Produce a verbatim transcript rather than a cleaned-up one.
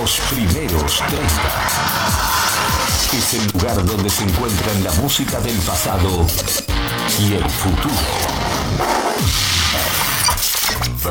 Los primeros treinta. Es el lugar donde se encuentran la música del pasado y el futuro.